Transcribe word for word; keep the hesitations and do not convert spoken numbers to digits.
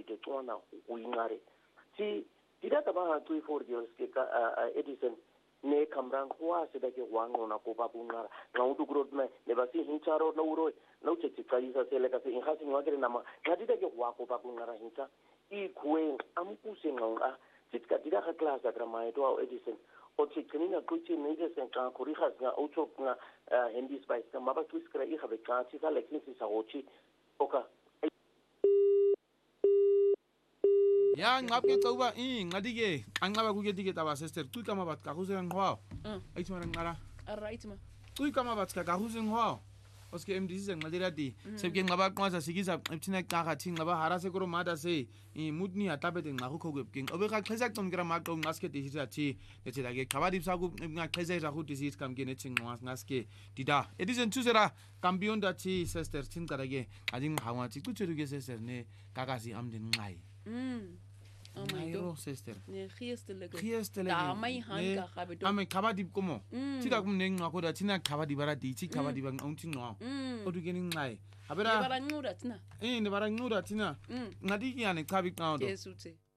dite tswana o ingare ti dida taba tui for years ke ka Edison ne kamran kwa se da ke wango na ko ba bunga na udu grod me le ba si hincharo na uro na uche tikaisa se le ka se inhasi ngakere na ma na dida ke wa ko ba bunga ra hincha I kueng ampuse nganga titka dida ka class akra mai to Edison o tsikini na kuchi ne de sen ka korihas na auto na hindi spice ka maba twist kra I have ka chi ka leksin si sa ochi oka ya ngapke tauba I ngadige angaba kuke dige taba sister tu kama bat ka husen ngwa ai tmara ngara right ma tu kama bat ka ka husen ngwa oske M D C ngadira di sebke ngaba qwaza sikiza ipthina qaga thi ngaba harase koro mada se I mudni atabete ngaku khogepking obe ka kheza tomgira maqo ngaske disisa thi letsela ke khabadi saku ngakheza ra go disis kamke ne thingwa ngaske dida edisen tusera kampion da thi sister thin karage ajing hawa thi kuchuruge sister ne kagasi amden ngai mm oh my god sister ne khiyestelege khiyestelege da mai hanga khabedo ame khabadi komo thika kumne ngako da thina khabadi bara di thi khabadi bang onthi ngwa odugeni ngai abera ne bara nqura thina eh ne bara nqura thina ngadi yani khabi kawo Jesuthe